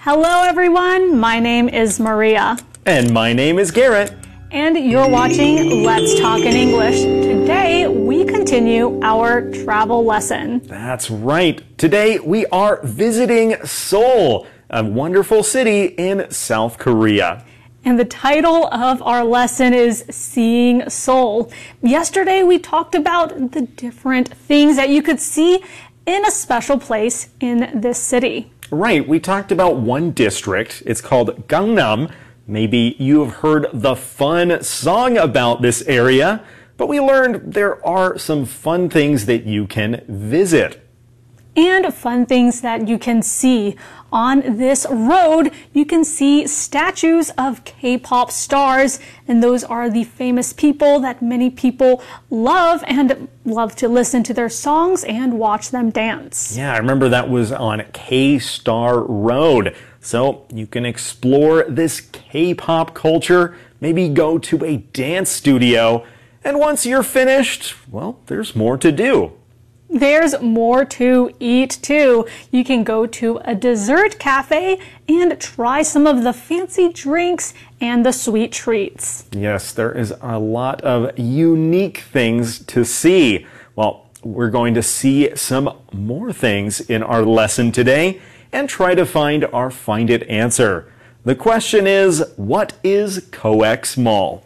Hello everyone, my name is Maria. And my name is Garrett. And you're watching Let's Talk in English. Today we continue our travel lesson. That's right. Today we are visiting Seoul, a wonderful city in South Korea. And the title of our lesson is Seeing Seoul. Yesterday we talked about the different things that you could see in a special place in this city. Right, we talked about one district. It's called Gangnam. Maybe you have heard the fun song about this area, but we learned there are some fun things that you can visit. And fun things that you can see. On this road, you can see statues of K-pop stars, and those are the famous people that many people love and love to listen to their songs and watch them dance. Yeah, I remember that was on K-Star Road. So you can explore this K-pop culture, maybe go to a dance studio, and once you're finished, well, there's more to do. There's more to eat too. You can go to a dessert cafe and try some of the fancy drinks and the sweet treats. Yes, there is a lot of unique things to see. Well, we're going to see some more things in our lesson today and try to find our Find It answer. The question is, what is COEX Mall?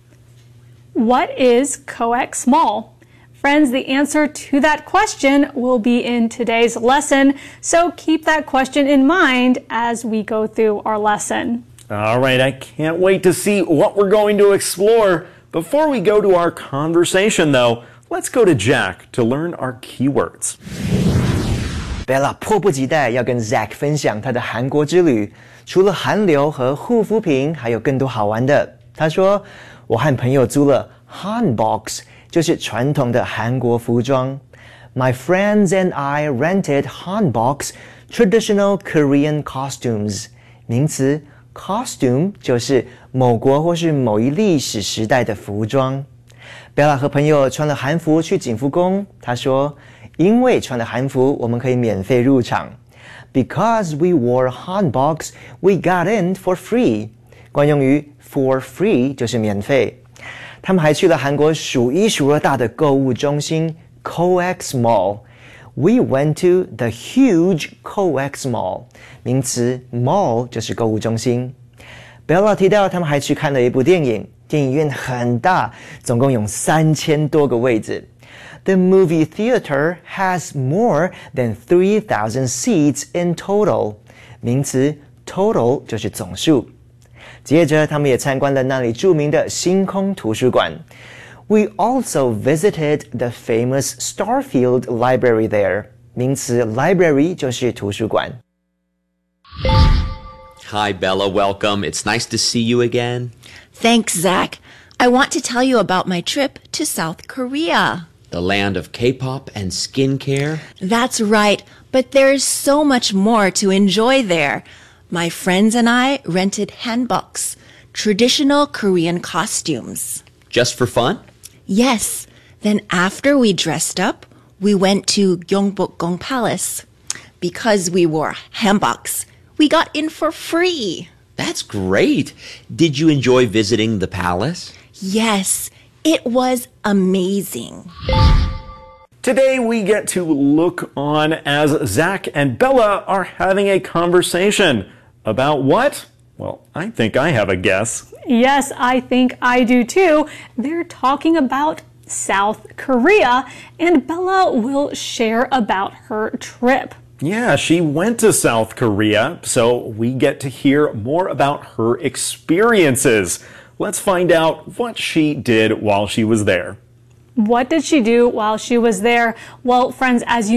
What is COEX Mall? Friends, the answer to that question will be in today's lesson, so keep that question in mind as we go through our lesson. All right, I can't wait to see what we're going to explore. Before we go to our conversation, though, let's go to Jack to learn our keywords. Bella 迫不及待要跟 Zach 分享他的韩国之旅，除了韩流和护肤品，还有更多好玩的。他说，我和朋友租了 Hanboks。就是传统的韩国服装。My friends and I rented hanboks, traditional Korean costumes. 名词 costume 就是某国或是某一历史时代的服装。Bella 和朋友穿了韩服去景福宫，她说，因为穿了韩服，我们可以免费入场。Because we wore hanboks, we got in for free. 惯用于 for free 就是免费。他们还去了韩国数一数二大的购物中心 COEX Mall. We went to the huge COEX Mall. 名词 mall 就是购物中心。Bella 提到他们还去看了一部电影，电影院很大，总共有3000多个位置。The movie theater has more than 3,000 seats in total. 名词 total 就是总数。接着他们也参观了那里著名的星空图书馆。We also visited the famous Starfield Library there. 名词 library 就是图书馆。 Hi, Bella. Welcome. It's nice to see you again. Thanks, Zach. I want to tell you about my trip to South Korea. The land of K-pop and skincare. That's right, but there's so much more to enjoy there. My friends and I rented hanboks, traditional Korean costumes. Just for fun? Yes. Then after we dressed up, we went to Gyeongbokgung Palace. Because we wore hanboks, we got in for free. That's great. Did you enjoy visiting the palace? Yes, it was amazing. Today we get to look on as Zach and Bella are having a conversation. About what? Well, I think I have a guess. Yes, I think I do too. They're talking about South Korea, and Bella will share about her trip. Yeah, she went to South Korea, so we get to hear more about her experiences. Let's find out what she did while she was there. What did she do while she was there? Well, friends, as you